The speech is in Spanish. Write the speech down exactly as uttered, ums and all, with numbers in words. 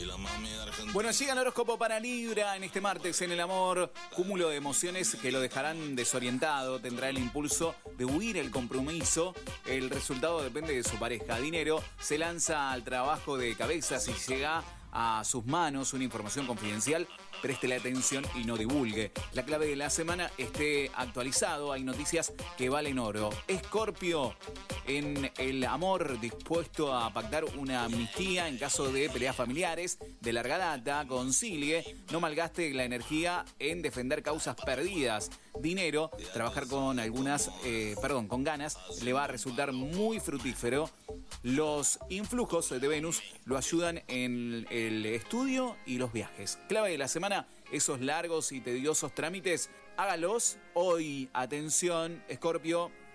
Bueno, llega el horóscopo para Libra en este martes en el amor. Cúmulo de emociones que lo dejarán desorientado. Tendrá el impulso de huir el compromiso. El resultado depende de su pareja. Dinero, se lanza al trabajo de cabeza. Si llega a sus manos una información confidencial, préstele atención y no divulgue. La clave de la semana: esté actualizado. Hay noticias que valen oro. Escorpio, en el amor, dispuesto a pactar una amnistía en caso de peleas familiares de larga data. Concilie, no malgaste la energía en defender causas perdidas. Dinero, trabajar con algunas, eh, perdón, con ganas, le va a resultar muy fructífero. Los influjos de Venus lo ayudan en el estudio y los viajes. Clave de la semana: esos largos y tediosos trámites, hágalos hoy. Atención, Escorpio,